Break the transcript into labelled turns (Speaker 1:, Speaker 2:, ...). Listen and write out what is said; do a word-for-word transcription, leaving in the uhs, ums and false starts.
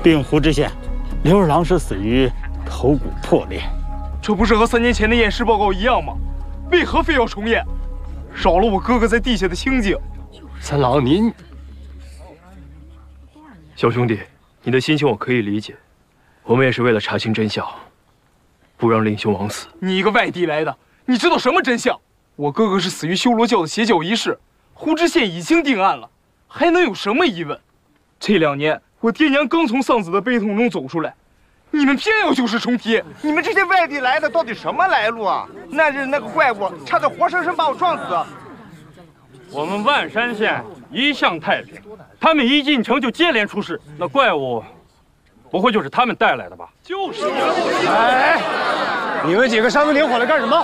Speaker 1: 并胡知县，刘二郎是死于头骨破裂。
Speaker 2: 这不是和三年前的验尸报告一样吗？为何非要重验？扰了我哥哥在地下的清静。
Speaker 3: 三郎，您小兄弟，你的心情我可以理解，我们也是为了查清真相，不让令兄枉死。
Speaker 2: 你一个外地来的，你知道什么真相？我哥哥是死于修罗教的邪教仪式，胡知县已经定案了，还能有什么疑问？这两年我爹娘刚从丧子的悲痛中走出来，你们偏要旧事重提。
Speaker 4: 你们这些外地来的到底什么来路啊？那日那个怪物差点活生生把我撞死。
Speaker 5: 我们万山县一向太平，他们一进城就接连出事，那怪物不会就是他们带来的吧？
Speaker 3: 就是。哎，你们几个煽风点火来干什么？